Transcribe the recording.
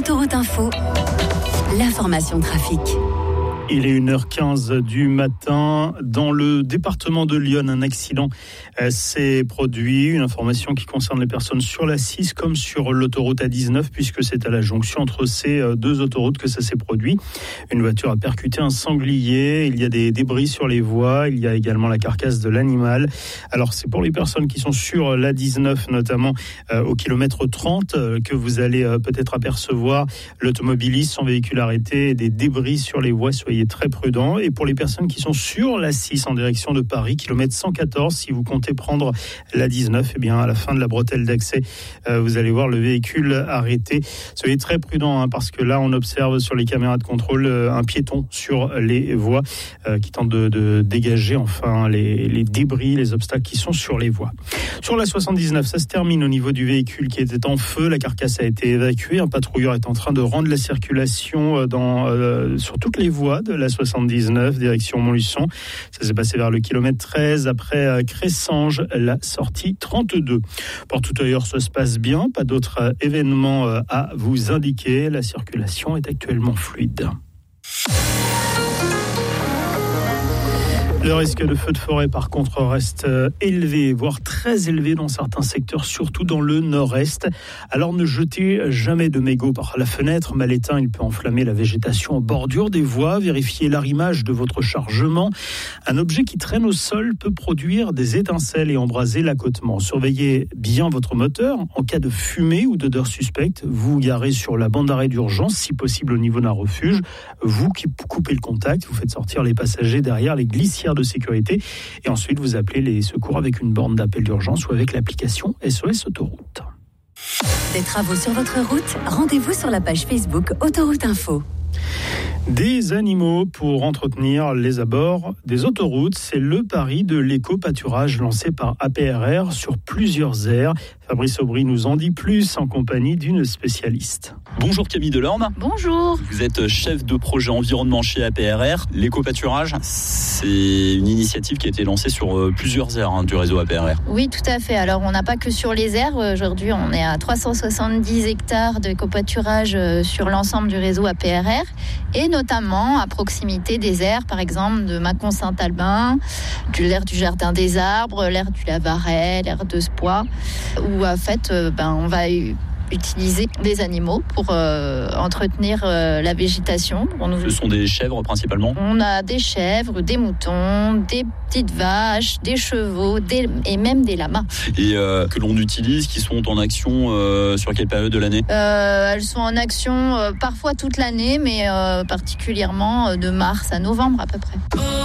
Autoroute Info, l'information trafic. Il est 1h15 du matin. Dans le département de Lyon, un accident s'est produit. Une information qui concerne les personnes sur la 6 comme sur l'autoroute A19, puisque c'est à la jonction entre ces deux autoroutes que ça s'est produit. Une voiture a percuté un sanglier. Il y a des débris sur les voies. Il y a également la carcasse de l'animal. Alors, c'est pour les personnes qui sont sur l'A19, notamment au kilomètre 30, que vous allez peut-être apercevoir l'automobiliste, son véhicule arrêté, et des débris sur les voies. Soyez très prudents. Et pour les personnes qui sont sur la 6 en direction de Paris, kilomètre 114, si vous comptez prendre la 19, eh bien à la fin de la bretelle d'accès, vous allez voir le véhicule arrêté. Soyez très prudents, parce que là on observe sur les caméras de contrôle un piéton sur les voies qui tente de dégager les débris, les obstacles qui sont sur les voies. Sur la 79, ça se termine au niveau du véhicule qui était en feu. La carcasse a été évacuée. Un patrouilleur est en train de rendre la circulation sur toutes les voies de la 79, direction Montluçon. Ça s'est passé vers le kilomètre 13, après Cressanges, la sortie 32. Partout ailleurs, ça se passe bien. Pas d'autres événements à vous indiquer. La circulation est actuellement fluide. Le risque de feu de forêt, par contre, reste élevé, voire très élevé dans certains secteurs, surtout dans le nord-est. Alors ne jetez jamais de mégots par la fenêtre. Mal éteint, il peut enflammer la végétation en bordure des voies. Vérifiez l'arrimage de votre chargement. Un objet qui traîne au sol peut produire des étincelles et embraser l'accotement. Surveillez bien votre moteur. En cas de fumée ou d'odeur suspecte, vous garez sur la bande d'arrêt d'urgence, si possible au niveau d'un refuge. Vous qui coupez le contact, vous faites sortir les passagers derrière les glissières de sécurité et ensuite vous appelez les secours avec une borne d'appel d'urgence ou avec l'application SOS Autoroute. Des travaux sur votre route, rendez-vous sur la page Facebook Autoroute Info. Des animaux pour entretenir les abords des autoroutes, c'est le pari de l'éco-pâturage lancé par APRR sur plusieurs aires. Fabrice Aubry nous en dit plus en compagnie d'une spécialiste. Bonjour Camille Delorme. Bonjour. Vous êtes chef de projet environnement chez APRR. L'éco-pâturage, c'est une initiative qui a été lancée sur plusieurs aires du réseau APRR. Oui, tout à fait. Alors, on n'a pas que sur les aires. Aujourd'hui, on est à 370 hectares d'éco-pâturage sur l'ensemble du réseau APRR et notamment à proximité des aires, par exemple, de Mâcon-Saint-Albin, de l'aire du Jardin des Arbres, l'aire du Lavaret, l'aire de Spoix, où en fait, on va utiliser des animaux pour entretenir la végétation. Ce sont des chèvres principalement ? On a des chèvres, des moutons, des petites vaches, des chevaux et même des lamas. Et que l'on utilise, qui sont en action sur quelle période de l'année ? Elles sont en action parfois toute l'année, mais particulièrement de mars à novembre à peu près.